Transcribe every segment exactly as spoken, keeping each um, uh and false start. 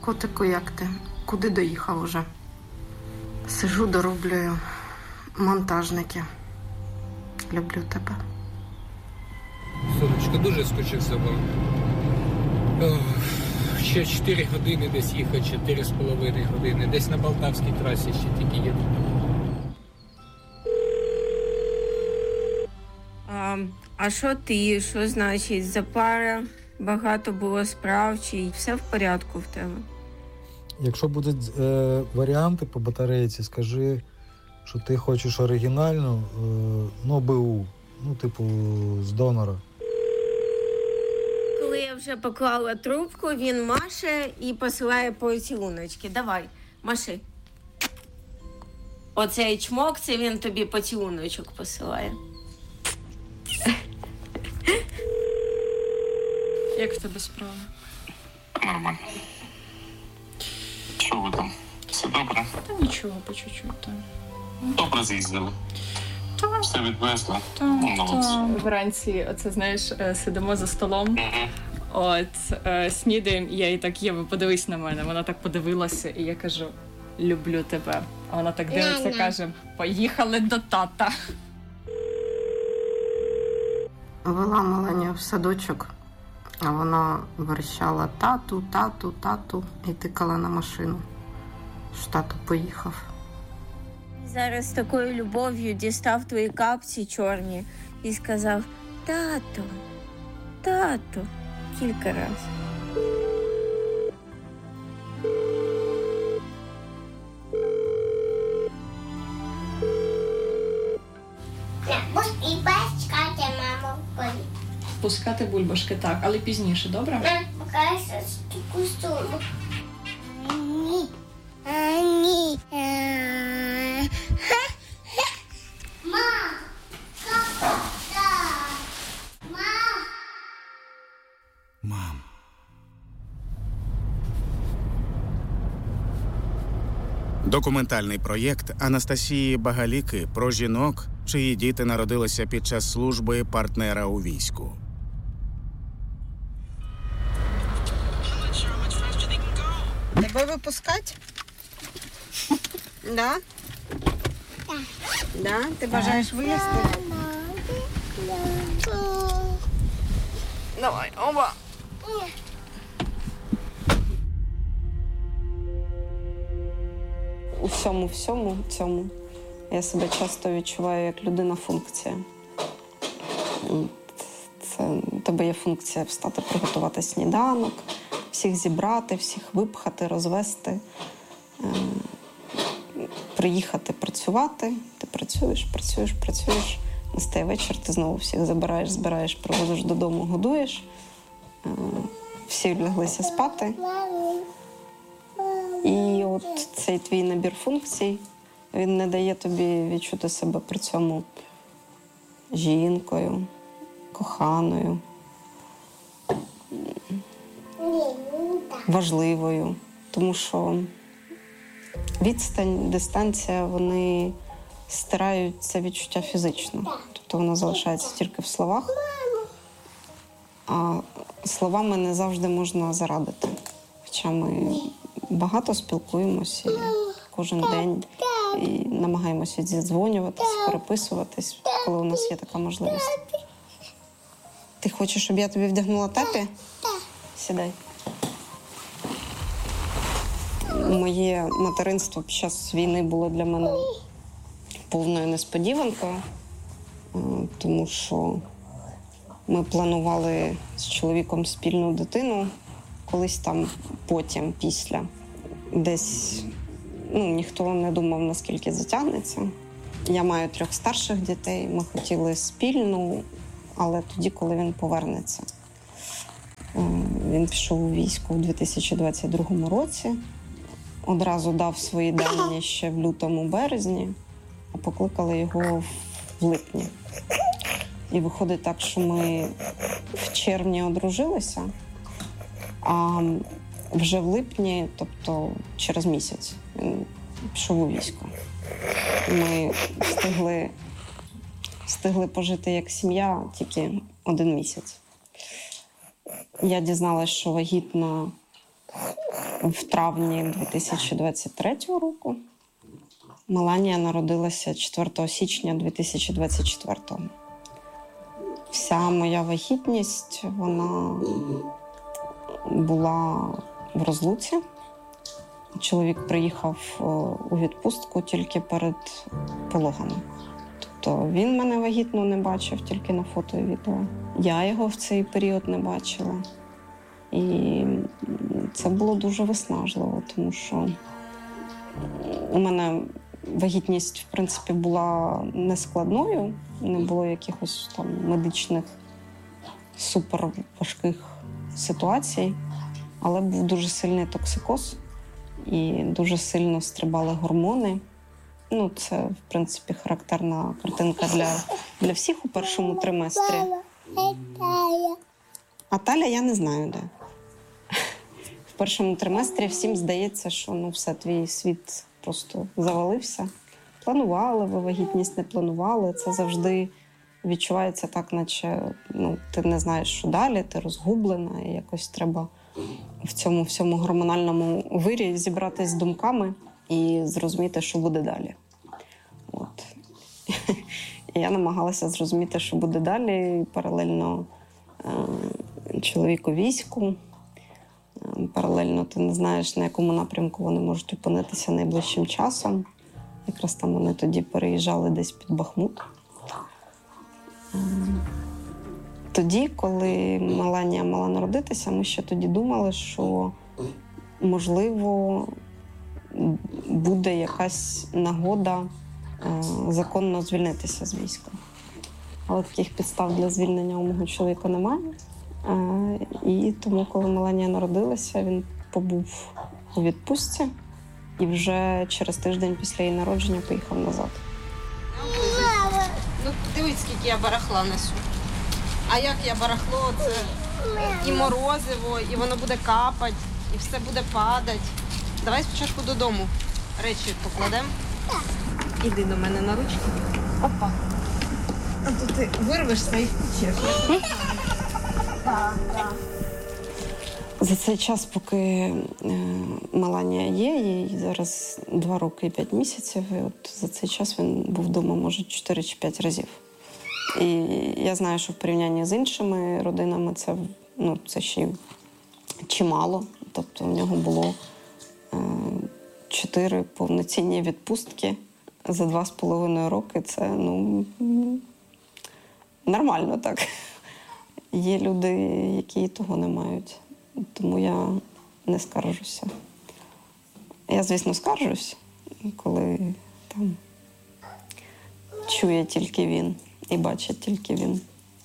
Котику, як ти? Куди доїхав уже? Сижу, дороблюю монтажники. Люблю тебе. Сонечко, дуже скучив за вами. Ох, ще чотири години десь їхати, чотири з половиною години. Десь на Полтавській трасі ще тільки їду. А, а що ти? Що значить? За пара багато було справ, чи все в порядку в тебе? Якщо будуть е, варіанти по батарейці, скажи, що ти хочеш оригінальну, е, ну, БУ, ну, типу, з донора. Коли я вже поклала трубку, він маше і посилає поцілуночки. Давай, маши. Оцей чмок, це він тобі поцілуночок посилає. Як в тебе справа? Нормально. Що ви там? Все добре? Та нічого, по чуть-чуть. Та. Добре з'їздили. Та, Все відвезли. та, Ну, молодці. та. Вранці, оце, знаєш, е, сидимо за столом, Угу. от, е, снідаємо, і я їй так, Єва, подивись на мене. Вона так подивилася, і я кажу, люблю тебе. А вона так дивиться, каже, поїхали до тата. Вела Меленію в садочок, а вона верещала тату, тату, тату і тикала на машину. Що тато поїхав. Зараз з такою любов'ю дістав твої капці чорні і сказав «Тато, тато» кілька разів. І почекати маму в колі. Пускати бульбашки, так, але пізніше, добре? Мам, покажи таку суму. Ні. А, ні. Мам, капуста. Мам. Мам. Документальний проєкт Анастасії Багаліки про жінок, чиї діти народилися під час служби партнера у війську. Тебе випускати? Да? Да? Ти бажаєш виїсти? Давай, оба. У всьому-всьому цьому я себе часто відчуваю як людина-функція. Це, у тебе є функція встати, приготувати сніданок, всіх зібрати, всіх випхати, розвести, е- приїхати працювати. Ти працюєш, працюєш, працюєш. Настає вечір, ти знову всіх забираєш, збираєш, привозиш додому, годуєш. Е- всі ляглися спати. І от цей твій набір функцій, він не дає тобі відчути себе при цьому жінкою, коханою, важливою. Тому що відстань, дистанція, вони стирають це відчуття фізично. Тобто воно залишається тільки в словах, а словами не завжди можна зарадити. Хоча ми багато спілкуємося кожен день і намагаємося зідзвонюватись, переписуватись, коли у нас є така можливість. Ти хочеш, щоб я тобі вдягнула тапі? Сідай. Моє материнство під час війни було для мене повною несподіванкою, тому що ми планували з чоловіком спільну дитину, колись там потім, після. Десь, ну, ніхто не думав, наскільки затягнеться. Я маю трьох старших дітей, ми хотіли спільну, але тоді, коли він повернеться. Він пішов у військо у дві тисячі двадцять другому році, одразу дав свої дані ще в лютому-березні, а покликали його в липні. І виходить так, що ми в червні одружилися, а вже в липні, тобто через місяць, він пішов у військо. Ми встигли, встигли пожити як сім'я тільки один місяць. Я дізналась, що вагітна в травні дві тисячі двадцять третього року. Меланія народилася четвертого січня дві тисячі двадцять четвертого. Вся моя вагітність, вона була в розлуці. Чоловік приїхав у відпустку тільки перед пологами. Тобто він мене вагітну не бачив, тільки на фото і відео. Я його в цей період не бачила. І це було дуже виснажливо, тому що у мене вагітність, в принципі, була нескладною, не було якихось там медичних суперважких ситуацій, але був дуже сильний токсикоз і дуже сильно стрибали гормони. Ну, це, в принципі, характерна картинка для, для всіх у першому триместрі. А Таля я не знаю, де. В першому триместрі всім здається, що ну, все, твій світ просто завалився. Планували ви вагітність, не планували. Це завжди відчувається так, наче ну, ти не знаєш, що далі, ти розгублена, і якось треба в цьому всьому гормональному вирі зібратися з думками і зрозуміти, що буде далі. От. І я намагалася зрозуміти, що буде далі, паралельно е- чоловік у війську. Паралельно ти не знаєш, на якому напрямку вони можуть опинитися найближчим часом. Якраз там вони тоді переїжджали десь під Бахмут. Тоді, коли Меланія мала народитися, ми ще тоді думали, що, можливо, буде якась нагода законно звільнитися з війська. Але таких підстав для звільнення у мого чоловіка немає. І тому, коли Меланія народилася, він побув у відпустці і вже через тиждень після її народження поїхав назад. Ну, дивись, скільки я барахла несу. А як я барахло, це і морозиво, і воно буде капати, і все буде падати. Давай спочатку додому речі покладемо. Іди до мене на ручки. Опа. А то ти вирвешся і втечеш. Так, так. За цей час, поки Меланія є, їй зараз два роки і п'ять місяців, і от за цей час він був вдома, може, чотири чи п'ять разів. І я знаю, що в порівнянні з іншими родинами це, ну, це ще чимало. Тобто в нього було е, чотири повноцінні відпустки за два з половиною роки. Це, ну, нормально так. Є люди, які і того не мають. Тому я не скаржуся. Я, звісно, скаржусь, коли там чує тільки він і бачить тільки він.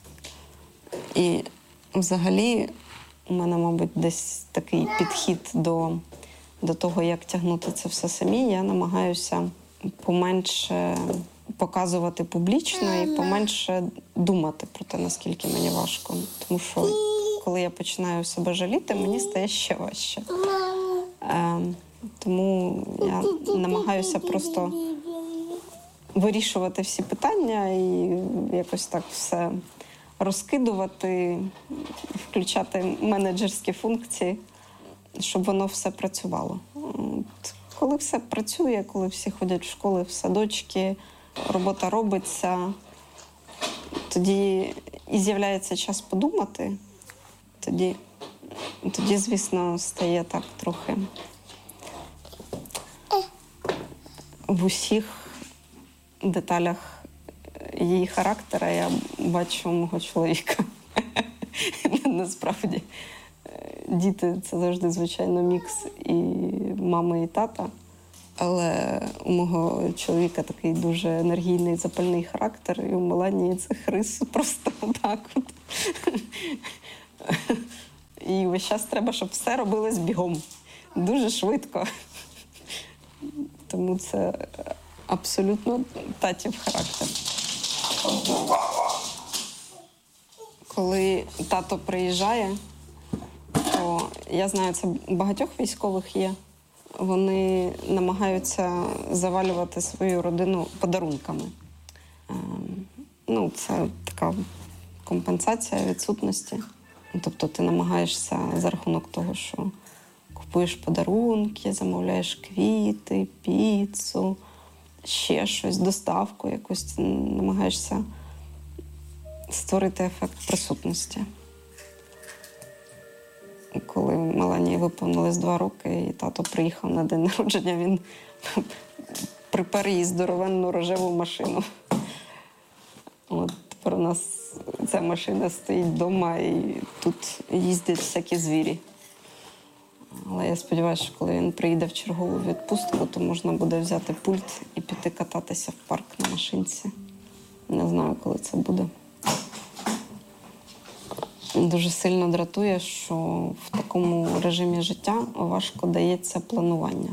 І взагалі у мене, мабуть, десь такий підхід до, до того, як тягнути це все самі. Я намагаюся поменше показувати публічно і поменше думати про те, наскільки мені важко. Тому що коли я починаю себе жаліти, мені стає ще важче. Е, тому я намагаюся просто вирішувати всі питання і якось так все розкидувати, включати менеджерські функції, щоб воно все працювало. От, коли все працює, коли всі ходять в школи, в садочки, робота робиться, тоді і з'являється час подумати, тоді, тоді, звісно, стає так трохи в усіх деталях її характера я бачу мого чоловіка. Насправді, діти – це завжди, звичайно, мікс і мами, і тата. Але у мого чоловіка такий дуже енергійний, запальний характер, і у Меланії це хрис просто так от. І весь час треба, щоб все робилось бігом. Дуже швидко. Тому це абсолютно татів характер. Коли тато приїжджає, то я знаю, це багатьох військових є. Вони намагаються завалювати свою родину подарунками. Ну, це така компенсація відсутності. Тобто ти намагаєшся за рахунок того, що купуєш подарунки, замовляєш квіти, піцу, ще щось, доставку якусь, намагаєшся створити ефект присутності. Коли Меланії виповнилось два роки, і тато приїхав на день народження, він припер їй здоровенну рожеву машину. От тепер у нас ця машина стоїть вдома, і тут їздять всякі звірі. Але я сподіваюся, що коли він приїде в чергову відпустку, то можна буде взяти пульт і піти кататися в парк на машинці. Не знаю, коли це буде. Дуже сильно дратує, що в такому режимі життя важко дається планування.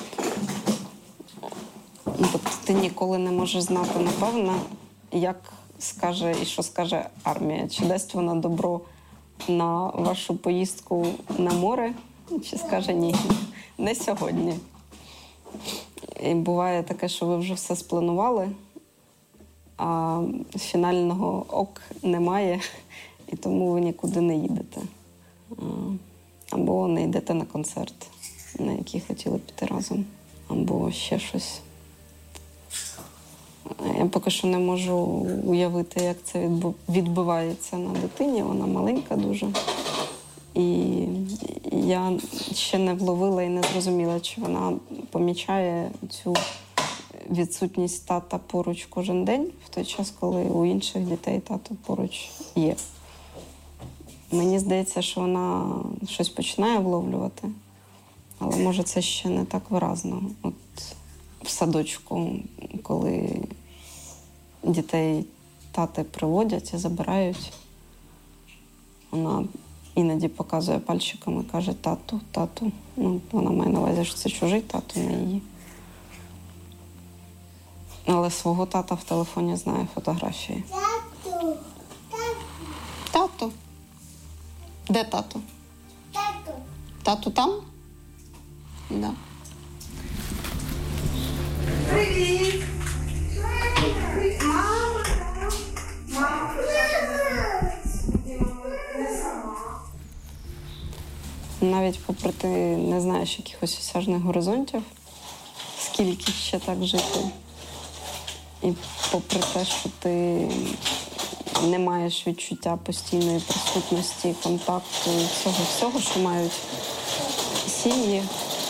Тобто ти ніколи не можеш знати, напевно, як скаже і що скаже армія. Чи дасть вона добро на вашу поїздку на море, чи скаже ні, не сьогодні. І буває таке, що ви вже все спланували, а фінального ок немає, і тому ви нікуди не їдете. Або не йдете на концерт, на який хотіли піти разом, або ще щось. Я поки що не можу уявити, як це відбувається на дитині. Вона маленька дуже. І я ще не вловила і не зрозуміла, чи вона помічає цю відсутність тата поруч кожен день, в той час, коли у інших дітей тато поруч є. Мені здається, що вона щось починає вловлювати, але може це ще не так виразно. От в садочку, коли дітей тати приводять і забирають, вона іноді показує пальчиком і каже «тату, тату». Ну, вона має на увазі, що це чужий тато, не її. Але свого тата в телефоні знає фотографії. Тату. Тату. Де тату? Тату. Тату там? Да. Привіт! Мама! Мама! Навіть попри ти не знаєш якихось осяжних горизонтів, скільки ще так жити. І попри те, що ти не маєш відчуття постійної присутності, контакту і всього-всього, що мають сім'ї,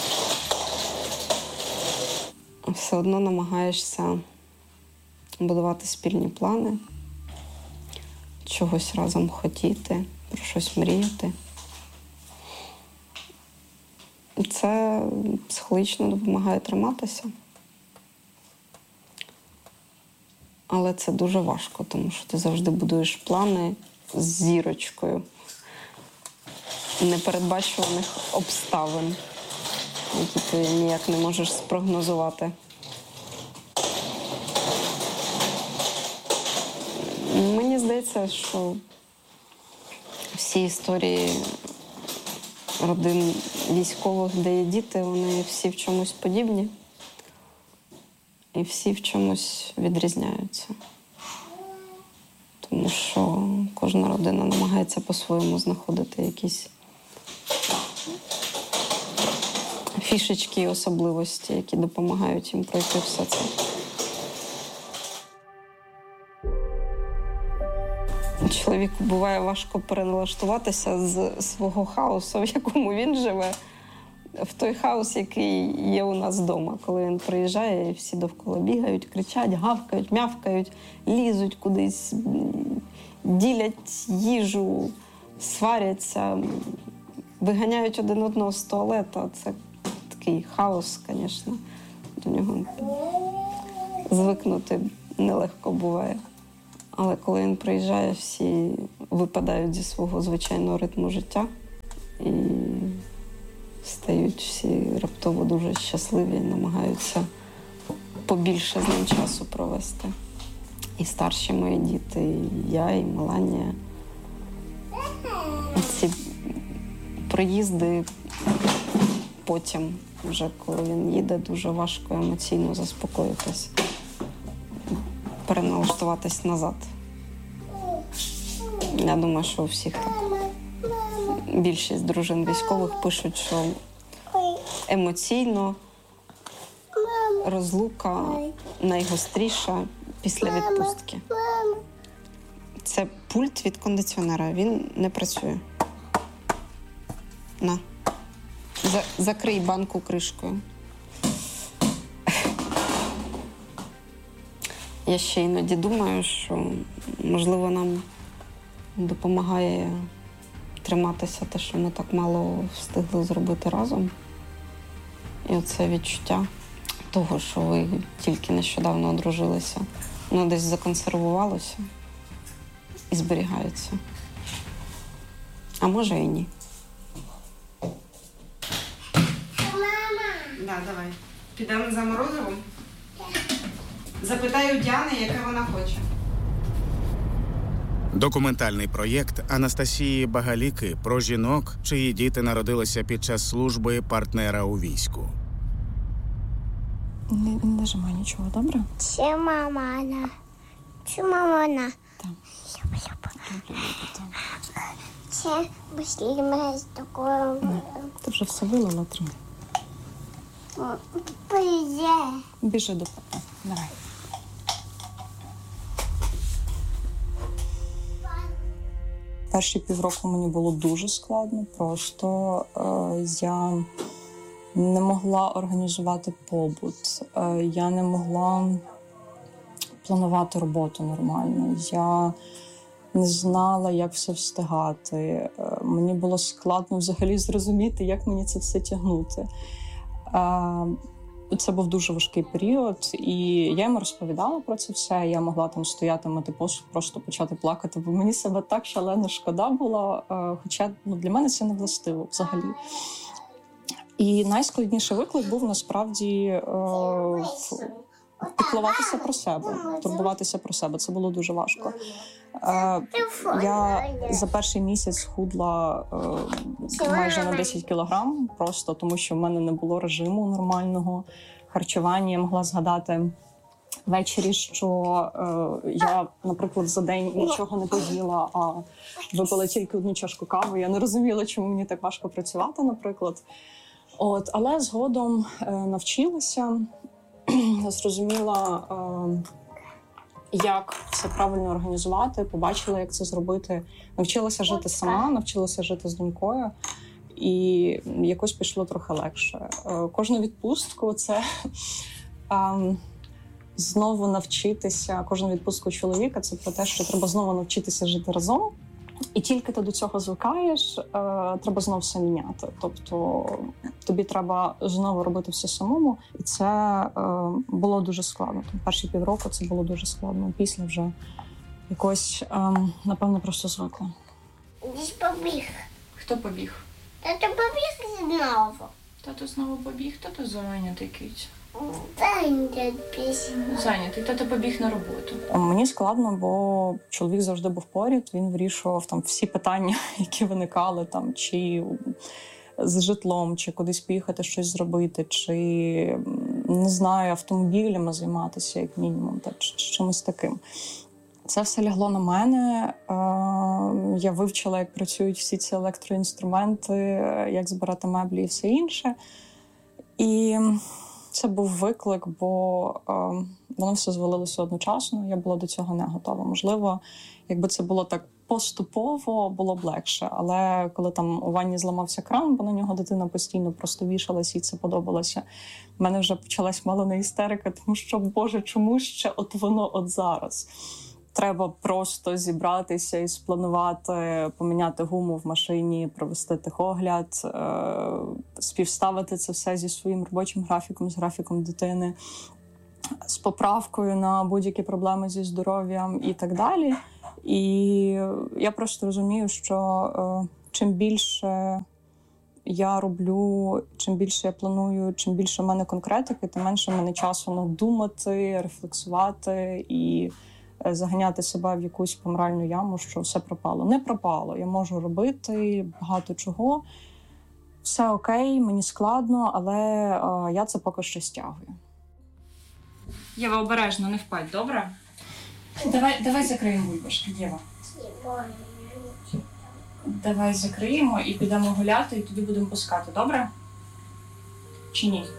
все одно намагаєшся будувати спільні плани, чогось разом хотіти, про щось мріяти. І це психологічно допомагає триматися. Але це дуже важко, тому що ти завжди будуєш плани з зірочкою непередбачуваних обставин, які ти ніяк не можеш спрогнозувати. Мені здається, що всі історії родин військових, де є діти, вони всі в чомусь подібні. І всі в чомусь відрізняються. Тому що кожна родина намагається по-своєму знаходити якісь фішечки і особливості, які допомагають їм пройти все це. Чоловіку буває важко переналаштуватися з свого хаосу, в якому він живе, в той хаос, який є у нас вдома. Коли він приїжджає, і всі довкола бігають, кричать, гавкають, мявкають, лізуть кудись, ділять їжу, сваряться, виганяють один одного з туалету. Це такий хаос, звісно. До нього звикнути нелегко буває. Але коли він приїжджає, всі випадають зі свого звичайного ритму життя і стають всі раптово дуже щасливі, намагаються побільше з ним часу провести. І старші мої діти, і я, і Меланія. Ці приїзди потім, вже коли він їде, дуже важко емоційно заспокоїтись, переналаштуватись назад. Я думаю, що у всіх так. Більшість дружин військових пишуть, що емоційно розлука найгостріша після відпустки. Це пульт від кондиціонера, він не працює. На. За- закрий банку кришкою. Я ще іноді думаю, що, можливо, нам допомагає триматися те, що ми так мало встигли зробити разом. І оце відчуття того, що ви тільки нещодавно одружилися, воно десь законсервувалося і зберігається. А може і ні. Да, давай. Підемо за морозивом? Запитаю Діани, яке вона хоче. Документальний проєкт Анастасії Багаліки про жінок, чиї діти народилися під час служби партнера у війську. Не, не нажимай нічого, добре? Це мамана. Це мамана. Так. Це послідне з такою. Ти вже все вилила, тримай. Прийде. Біжи до папи. Давай. Перші півроку мені було дуже складно. Просто е, я не могла організувати побут. Е, я не могла планувати роботу нормально. Я не знала, як все встигати. Е, мені було складно взагалі зрозуміти, як мені це все тягнути. Е, Це був дуже важкий період, і я йому розповідала про це все. Я могла там стояти, мити посуд, просто почати плакати, бо мені себе так шалено шкода було, хоча ну, для мене це не властиво взагалі. І найскладніший виклик був насправді е, піклуватися про себе, турбуватися про себе. Це було дуже важко. Е, я за перший місяць схудла е, майже на десять кілограм, просто тому що в мене не було режиму нормального харчування. Я могла згадати ввечері, що е, я, наприклад, за день нічого не поїла, а випила тільки одну чашку кави. Я не розуміла, чому мені так важко працювати, наприклад. От, але згодом е, навчилася, зрозуміла, е, як все правильно організувати, побачила, як це зробити. Навчилася жити сама, навчилася жити з донькою. І якось пішло трохи легше. Е, кожну відпустку – це е, знову навчитися, кожну відпустку чоловіка – це про те, що треба знову навчитися жити разом. І тільки ти до цього звикаєш, е, треба знову все міняти. Тобто тобі треба знову робити все самому. І це е, було дуже складно. Там перші півроку це було дуже складно. Після вже якось, е, напевно, просто звикла. Десь побіг. Хто побіг? Тато побіг знову. Тато знову побіг, тато зайнятий кить. Зайнятий пісня. Зайнятий, тато побіг на роботу. Мені складно, бо чоловік завжди був поряд, він вирішував там всі питання, які виникали, там, чи з житлом, чи кудись поїхати щось зробити, чи, не знаю, автомобілями займатися, як мінімум, та, чи, чи чимось таким. Це все лягло на мене. Я вивчила, як працюють всі ці електроінструменти, як збирати меблі і все інше. І це був виклик, бо е, воно все звалилося одночасно, я була до цього не готова. Можливо, якби це було так поступово, було б легше. Але коли там у ванні зламався кран, бо на нього дитина постійно просто вішалася, і це подобалося, в мене вже почалась мало не істерика, тому що, Боже, чому ще от воно от зараз? Треба просто зібратися і спланувати, поміняти гуму в машині, провести техогляд, співставити це все зі своїм робочим графіком, з графіком дитини, з поправкою на будь-які проблеми зі здоров'ям і так далі. І я просто розумію, що чим більше я роблю, чим більше я планую, чим більше в мене конкретики, тим менше в мене часу надумати, рефлексувати і заганяти себе в якусь помиральну яму, що все пропало. Не пропало. Я можу робити багато чого. Все окей, мені складно, але е, я це поки що стягую. Єва, обережно, не впадь, добре? Давай, давай закриємо бульбашки, Єва. Давай закриємо і підемо гуляти, і тоді будемо пускати, добре? чи ні?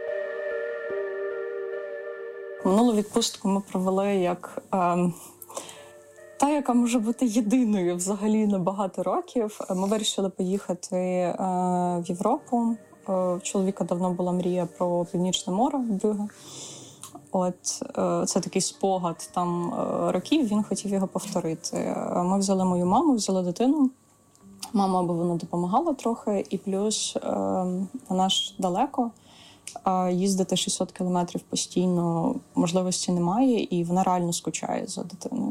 Минулу відпустку ми провели як е, та, яка може бути єдиною взагалі на багато років. Ми вирішили поїхати е, в Європу. Е, у чоловіка давно була мрія про Північне море, Брюгге. От, е, це такий спогад там е, років, він хотів його повторити. Ми взяли мою маму, взяли дитину. Мама, бо вона допомагала трохи, і плюс е, вона ж далеко. Їздити шістсот кілометрів постійно можливості немає, і вона реально скучає за дитиною.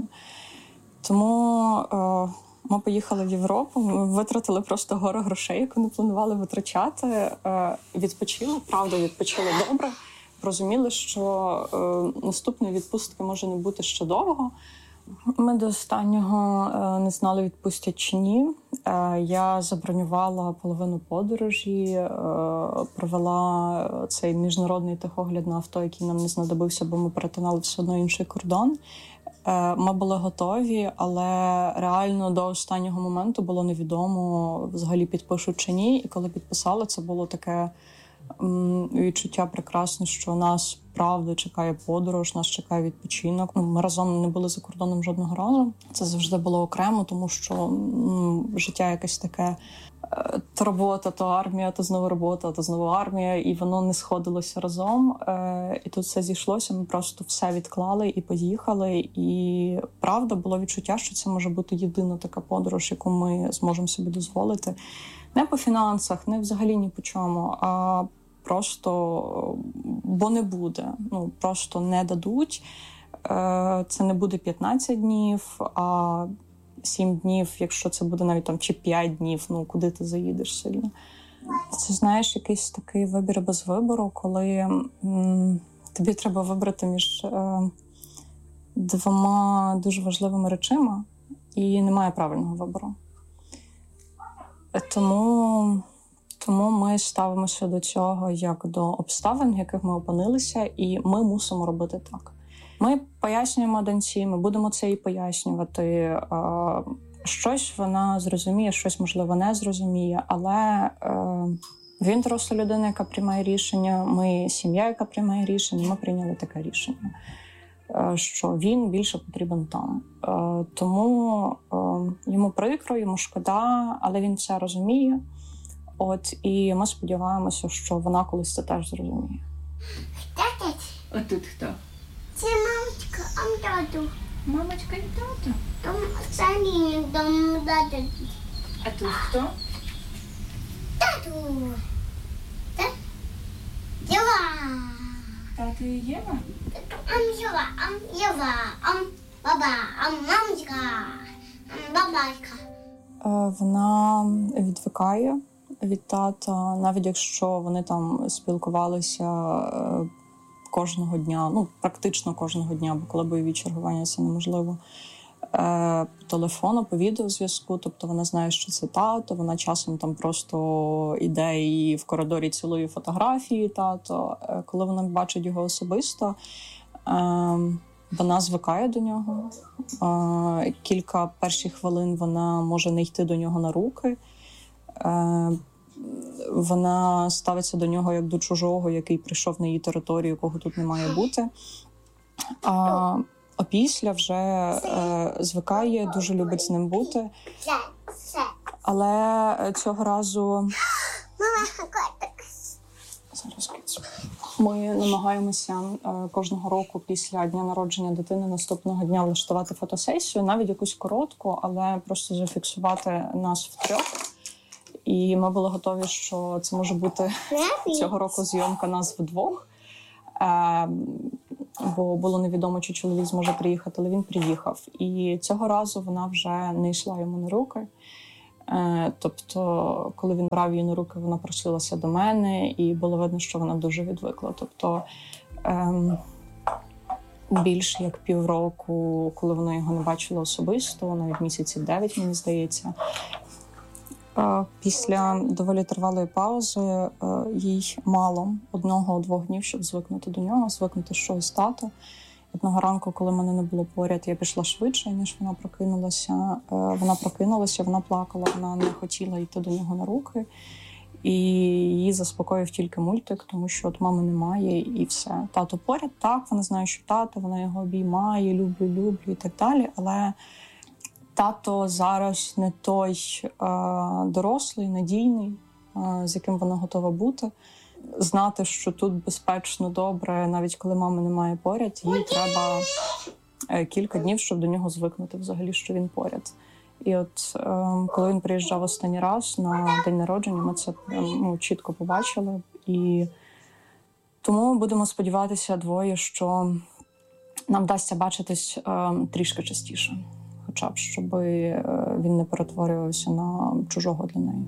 Тому е, ми поїхали в Європу, ми витратили просто гору грошей, яку не планували витрачати. Е, відпочили, правда, відпочили добре. Розуміли, що е, наступної відпустки може не бути ще довго. Ми до останнього е, не знали, відпустять чи ні. Е, я забронювала половину подорожі, е, провела цей міжнародний техогляд на авто, який нам не знадобився, бо ми перетинали все одно інший кордон. Е, ми були готові, але реально до останнього моменту було невідомо, взагалі підпишуть чи ні. І коли підписали, це було таке відчуття прекрасне, що нас правда чекає подорож, нас чекає відпочинок. Ми разом не були за кордоном жодного разу. Це завжди було окремо, тому що м, життя якесь таке, то робота, то армія, то знову робота, то знову армія, і воно не сходилося разом. Е, і тут все зійшлося, ми просто все відклали і поїхали. І правда, було відчуття, що це може бути єдина така подорож, яку ми зможемо собі дозволити. Не по фінансах, не взагалі ні по чому, а просто, бо не буде. Ну, просто не дадуть. Це не буде п'ятнадцять днів, а сім днів, якщо це буде навіть там чи п'ять днів, ну куди ти заїдеш сильно. Це, знаєш, якийсь такий вибір без вибору, коли м, тобі треба вибрати між е, двома дуже важливими речами, і немає правильного вибору. Тому, тому ми ставимося до цього як до обставин, в яких ми опинилися, і ми мусимо робити так. Ми пояснюємо доньці, ми будемо це їй пояснювати. Щось вона зрозуміє, щось, можливо, не зрозуміє, але він доросла людина, яка приймає рішення, ми сім'я, яка приймає рішення, ми прийняли таке рішення, що він більше потрібен там. Тому йому прикро, йому шкода, але він все розуміє. От, і ми сподіваємося, що вона колись це теж зрозуміє. А тут хто? Це мамочка, а тату. Мамочка і тато. Там Сані, там тато. А тут хто? Тату. Так? Єва. Тато і Єва? Ам Єва, ам Єва, ам баба, ам мамочка, ам бабачка. Вона відвикає від тата, навіть якщо вони там спілкувалися кожного дня, ну, практично кожного дня, бо коли бойові чергування, це неможливо. По телефону, по відеозв'язку, тобто вона знає, що це тато, вона часом там просто іде і в коридорі цілує фотографії тато. Коли вона бачить його особисто, вона звикає до нього. Кілька перших хвилин вона може не йти до нього на руки. Вона ставиться до нього як до чужого, який прийшов на її територію, якого тут не має бути. А опісля вже е, звикає, дуже любить з ним бути. Але цього разу зараз ми намагаємося е, кожного року після дня народження дитини наступного дня влаштувати фотосесію, навіть якусь коротку, але просто зафіксувати нас втрьох. І ми були готові, що це може бути цього року зйомка нас вдвох. Е, бо було невідомо, чи чоловік зможе приїхати, але він приїхав. І цього разу вона вже не йшла йому на руки. Е, тобто, коли він брав її на руки, вона просилася до мене, і було видно, що вона дуже відвикла. Тобто, е, більше як півроку, коли вона його не бачила особисто, навіть місяців дев'ять, мені здається, після доволі тривалої паузи їй мало одного-двох днів, щоб звикнути до нього, звикнути, що із тато. Одного ранку, коли мене не було поряд, я пішла швидше, ніж вона прокинулася. Вона прокинулася, вона плакала, вона не хотіла йти до нього на руки. І її заспокоїв тільки мультик, тому що от мами немає і все. Тато поряд, так, вона знає, що тато, вона його обіймає, люблю, люблю і так далі. Але тато зараз не той е, дорослий, надійний, е, з яким вона готова бути. Знати, що тут безпечно, добре, навіть коли мами немає поряд, їй треба е, кілька днів, щоб до нього звикнути взагалі, що він поряд. І от е, коли він приїжджав останній раз на день народження, ми це ну, чітко побачили. І тому будемо сподіватися двоє, що нам вдасться бачитись е, трішки частіше. Хоча б, щоб е, він не перетворювався на чужого для неї.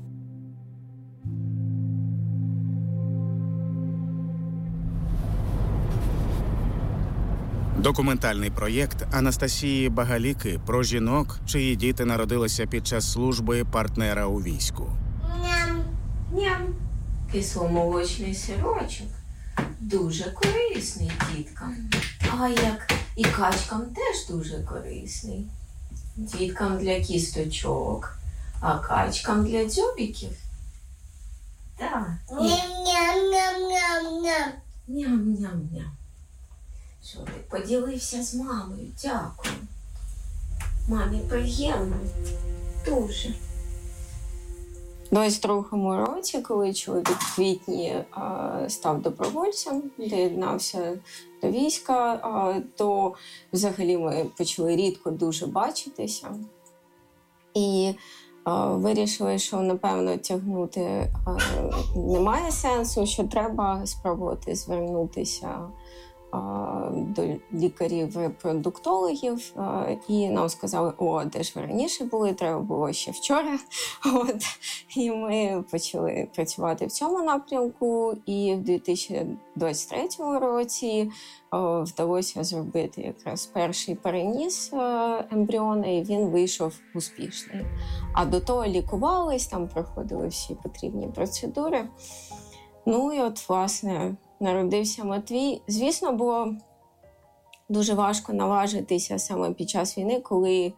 Документальний проєкт Анастасії Багаліки про жінок, чиї діти народилися під час служби партнера у війську. Ням. Ням. Кисломолочний сирочок. Дуже корисний діткам. А як і качкам теж дуже корисний. Діткам для кісточок, а качкам для дзьобиків. Так. Ням-ням-ням-ням-ням. Ням-ням-ням. Що ти поділився з мамою? Дякую. Мамі приємно. Дуже. У двадцять другому році, коли чоловік в квітні а, став добровольцем, доєднався до війська, а, то взагалі ми почали рідко дуже бачитися. І а, вирішили, що, напевно, тягнути а, немає сенсу, що треба спробувати звернутися до лікарів-репродуктологів, і нам сказали, о, де ж ви раніше були, треба було ще вчора. От. І ми почали працювати в цьому напрямку, і в дві тисячі двадцять третьому році вдалося зробити якраз перший переніс ембріона, і він вийшов успішний. А до того лікувались, там проходили всі потрібні процедури. Ну і от, власне, народився Матвій. Звісно, було дуже важко наважитися саме під час війни, коли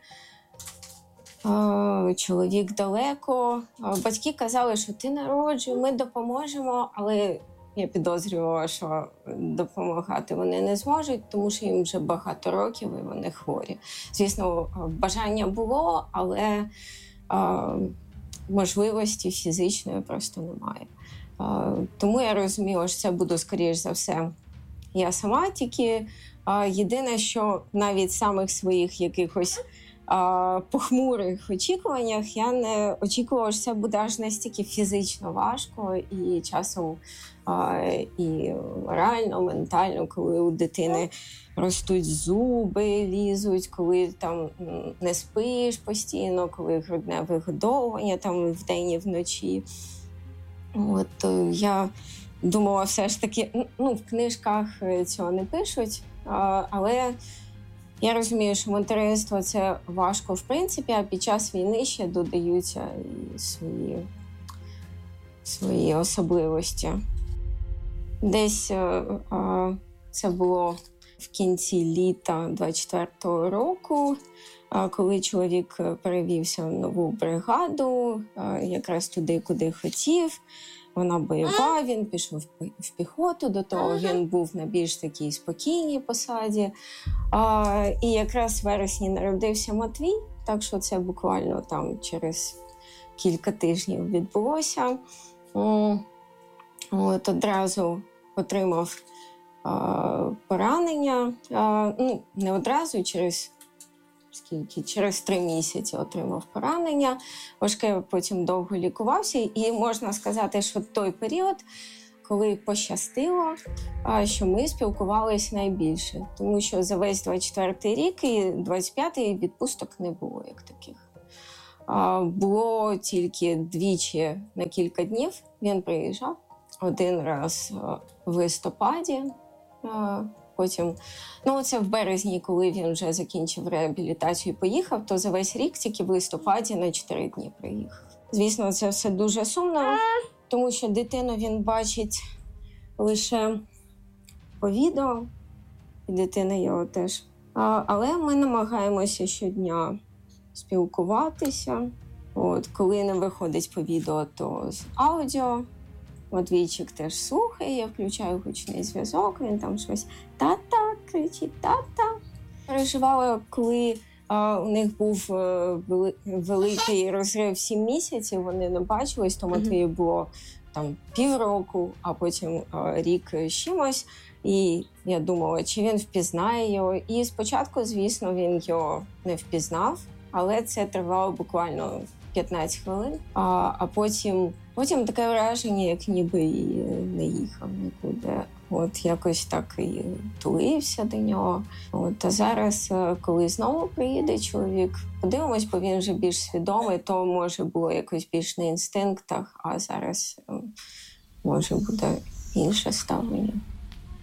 е, чоловік далеко. Батьки казали, що ти народжуй, ми допоможемо, але я підозрювала, що допомагати вони не зможуть, тому що їм вже багато років і вони хворі. Звісно, бажання було, але е, можливості фізичної просто немає. Uh, тому я розуміла, що це буду, скоріш за все, я сама. Тільки uh, єдине, що навіть в самих своїх якихось uh, похмурих очікуваннях я не очікувала, що це буде аж настільки фізично важко і часом uh, і морально, ментально, коли у дитини ростуть зуби, лізуть, коли там не спиш постійно, коли грудне вигодовування там вдень і вночі. От я думала, все ж таки, ну, в книжках цього не пишуть, але я розумію, що материнство – це важко в принципі, а під час війни ще додаються і свої, свої особливості. Десь це було в кінці літа двадцять четвертого року, коли чоловік перевівся в нову бригаду, якраз туди, куди хотів. Вона бойова, він пішов в піхоту, до того він був на більш такій спокійній посаді. І якраз в вересні народився Матвій, так що це буквально там через кілька тижнів відбулося. От одразу отримав поранення, ну, не одразу, через скільки, через три місяці отримав поранення, важке, потім довго лікувався, і можна сказати, що той період, коли пощастило, що ми спілкувалися найбільше, тому що за весь двадцять четвертий рік і двадцять п'ятий відпусток не було як таких. Було тільки двічі на кілька днів, він приїжджав, один раз в листопаді, потім, ну це в березні, коли він вже закінчив реабілітацію і поїхав, то за весь рік тільки в листопаді на чотири дні приїхав. Звісно, це все дуже сумно, тому що дитину він бачить лише по відео, і дитина його теж. А, але ми намагаємося щодня спілкуватися, От, коли не виходить по відео, то з аудіо. От Війчик теж слухає, я включаю гучний зв'язок, він там щось «та-та» кричить, «та-та». Переживала, коли а, у них був а, вели, великий розрив сім місяців, вони не бачились, тому Матвію було там півроку, а потім а, рік з чимось. І я думала, чи він впізнає його. І спочатку, звісно, він його не впізнав, але це тривало буквально п'ятнадцять хвилин. А, а потім, потім таке враження, як ніби і не їхав нікуди. От якось так і тулився до нього. От, а зараз, коли знову приїде чоловік, подивимось, бо він вже більш свідомий, то може було якось більш на інстинктах, а зараз може буде інше ставлення.